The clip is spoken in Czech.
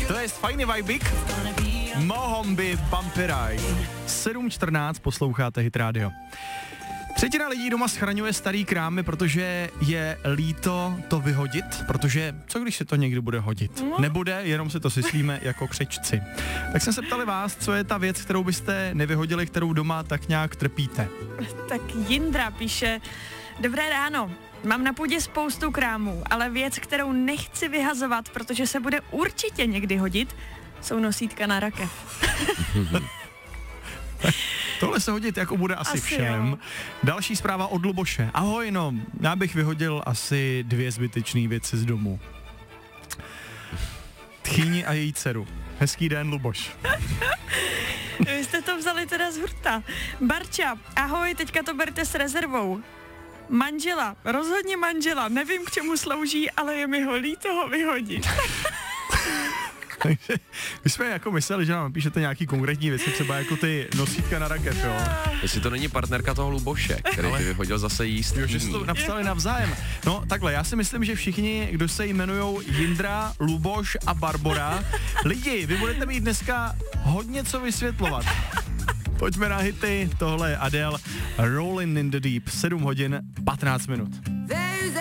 To je fajný vibik. Mohombi Bumpy Ride. 7:14 posloucháte Hit Radio. Třetina lidí doma schraňuje starý krámy, protože je líto to vyhodit, protože co když se to někdy bude hodit? Nebude, jenom se to syslíme jako křečci. Tak jsem se ptali vás, co je ta věc, kterou byste nevyhodili, kterou doma tak nějak trpíte. Tak Jindra píše, dobré ráno. Mám na půdě spoustu krámů, ale věc, kterou nechci vyhazovat, protože se bude určitě někdy hodit, jsou nosítka na rakev. Tohle se hodit jako bude asi všem. Jo. Další zpráva od Luboše. Ahoj, no, já bych vyhodil asi 2 zbytečné věci z domu. Tchýni a její dceru. Hezký den, Luboš. Vy jste to vzali teda z hurta. Barča, ahoj, teďka to berte s rezervou. Manžela, rozhodně manžela, nevím k čemu slouží, ale je mi ho líto ho vyhodit. Takže my jsme jako mysleli, že nám napíšete nějaký konkrétní věci, třeba jako ty nosítka na rakev, jo. Jestli to není partnerka toho Luboše, který by vyhodil zase jíst. Jo, že jste to napsali navzájem. No takhle, já si myslím, že všichni, kdo se jmenujou Jindra, Luboš a Barbora, lidi, vy budete mít dneska hodně co vysvětlovat. Pojďme na hity, tohle je Adele, Rolling in the Deep, 7:15.